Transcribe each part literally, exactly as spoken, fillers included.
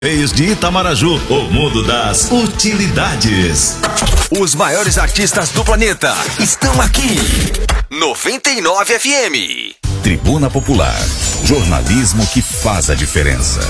Reis de Itamaraju, o mundo das utilidades. Os maiores artistas do planeta estão aqui. noventa e nove F M. Tribuna Popular, jornalismo que faz a diferença.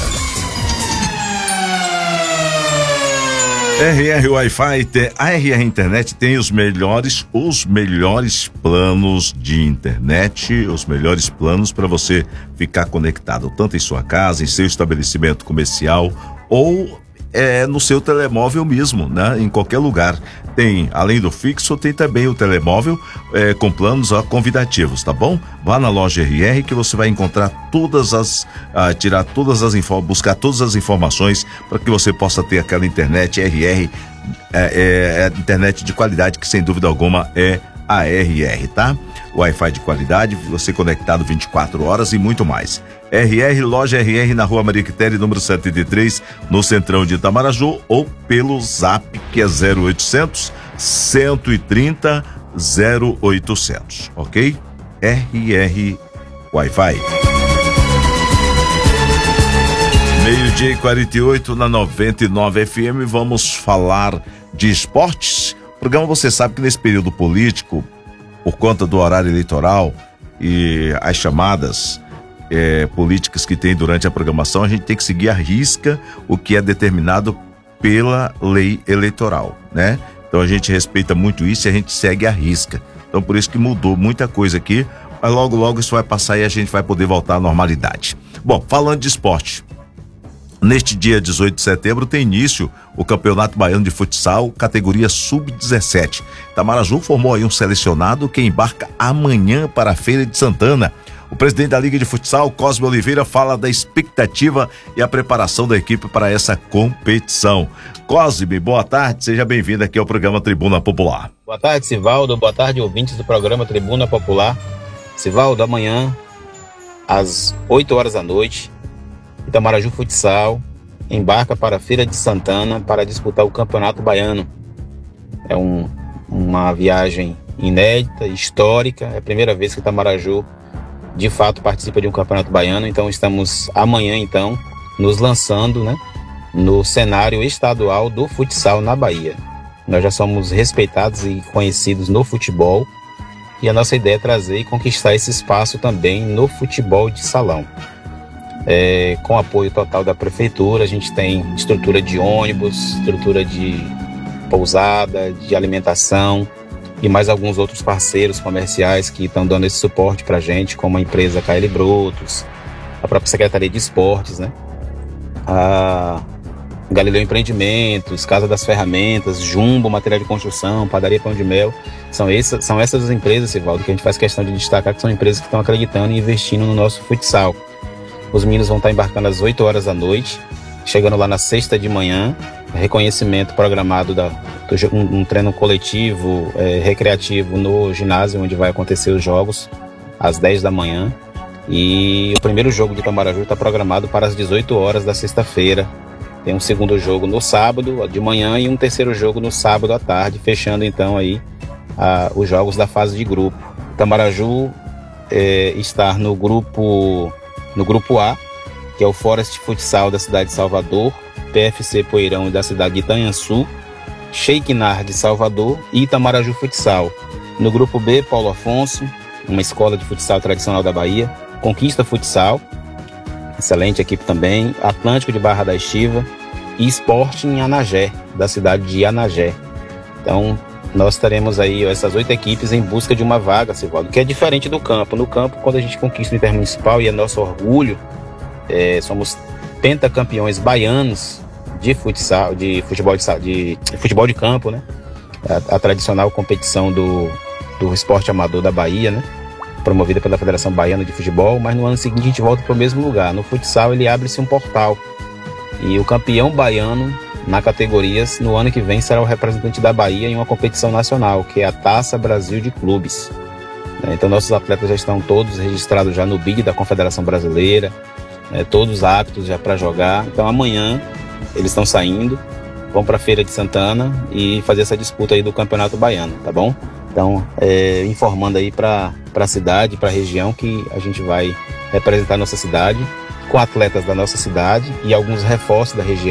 R R Wi-Fi, a R R Internet tem os melhores, os melhores planos de internet, os melhores planos para você ficar conectado, tanto em sua casa, em seu estabelecimento comercial ou é, no seu telemóvel mesmo, né? Em qualquer lugar. Tem, além do fixo, tem também o telemóvel é, com planos ó, convidativos, tá bom? Vá na loja R R que você vai encontrar todas as, ah, tirar todas as informações, buscar todas as informações para que você possa ter aquela internet R R, é, é, internet de qualidade que sem dúvida alguma é a R R, tá? Wi-Fi de qualidade, você conectado vinte e quatro horas e muito mais. R R, loja R R na rua Maria Quitéria, número setenta e três, no centrão de Itamaraju, ou pelo zap que é zero oitocentos, cento e trinta, zero oitocentos, ok? R R Wi-Fi. Meio-dia e quarenta e oito na noventa e nove F M, vamos falar de esportes. O programa, você sabe que nesse período político, por conta do horário eleitoral e as chamadas é, políticas que tem durante a programação, a gente tem que seguir à risca o que é determinado pela lei eleitoral, né? Então a gente respeita muito isso e a gente segue à risca. Então por isso que mudou muita coisa aqui, mas logo logo isso vai passar e a gente vai poder voltar à normalidade. Bom, falando de esporte, neste dia dezoito de setembro tem início o Campeonato Baiano de Futsal, categoria sub dezessete. Itamaraju formou aí um selecionado que embarca amanhã para a Feira de Santana. O presidente da Liga de Futsal, Cosme Oliveira, fala da expectativa e a preparação da equipe para essa competição. Cosme, boa tarde, seja bem-vindo aqui ao programa Tribuna Popular. Boa tarde, Sivaldo, boa tarde, ouvintes do programa Tribuna Popular. Sivaldo, amanhã, às oito horas da noite, Itamaraju Futsal embarca para a Feira de Santana para disputar o Campeonato Baiano. É um, uma viagem inédita, histórica, é a primeira vez que Itamaraju de fato participa de um Campeonato Baiano, então estamos amanhã então nos lançando, né, no cenário estadual do futsal na Bahia. Nós já somos respeitados e conhecidos no futebol e a nossa ideia é trazer e conquistar esse espaço também no futebol de salão. É, com apoio total da prefeitura, a gente tem estrutura de ônibus, estrutura de pousada, de alimentação e mais alguns outros parceiros comerciais que estão dando esse suporte pra gente, como a empresa K L Brotos, a própria Secretaria de Esportes, né? A Galileu Empreendimentos, Casa das Ferramentas, Jumbo Material de Construção, Padaria Pão de Mel. São essas, são essas as empresas, Sivaldo, que a gente faz questão de destacar, que são empresas que estão acreditando e investindo no nosso futsal. Os meninos vão estar embarcando às oito horas da noite, chegando lá na sexta de manhã, reconhecimento programado da do, um, um treino coletivo, é, recreativo no ginásio, onde vai acontecer os jogos, às dez da manhã. E o primeiro jogo de Itamaraju está programado para as dezoito horas da sexta-feira. Tem um segundo jogo no sábado de manhã e um terceiro jogo no sábado à tarde, fechando então aí a, os jogos da fase de grupo. Itamaraju é, está no grupo, no grupo A, que é o Forest Futsal da cidade de Salvador, P F C Poeirão da cidade de Itanhaçu, Sheiknar de Salvador e Itamaraju Futsal. No grupo B, Paulo Afonso, uma escola de futsal tradicional da Bahia, Conquista Futsal, excelente equipe também, Atlântico de Barra da Estiva e Sporting Anagé, da cidade de Anagé. Então, nós teremos aí essas oito equipes em busca de uma vaga, Sivaldo, que é diferente do campo. No campo, quando a gente conquista o intermunicipal, e é nosso orgulho, é, somos pentacampeões baianos de futsal, de futebol de, de, de futebol de campo, né? A, a tradicional competição do, do esporte amador da Bahia, né? Promovida pela Federação Baiana de Futebol, mas no ano seguinte a gente volta para o mesmo lugar. No futsal ele abre-se um portal e o campeão baiano na categorias no ano que vem será o representante da Bahia em uma competição nacional, que é a Taça Brasil de Clubes. Então nossos atletas já estão todos registrados já no B I D da Confederação Brasileira, né? Todos aptos já para jogar. Então amanhã eles estão saindo, vão para a Feira de Santana e fazer essa disputa aí do Campeonato Baiano, tá bom? Então, é, informando aí para a cidade, para a região, que a gente vai representar a nossa cidade com atletas da nossa cidade e alguns reforços da região.